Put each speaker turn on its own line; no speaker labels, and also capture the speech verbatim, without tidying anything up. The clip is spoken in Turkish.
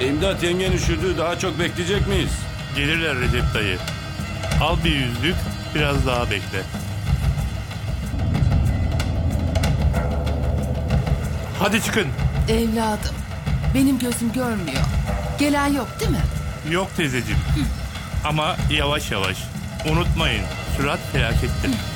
İmdat, yengen üşüdü. Daha çok bekleyecek miyiz?
Gelirler Recep dayı. Al bir yüzlük, biraz daha bekle. Hadi çıkın.
Evladım, benim gözüm görmüyor. Gelen yok değil mi?
Yok teyzeciğim. Ama yavaş yavaş. Unutmayın, sürat felakettir.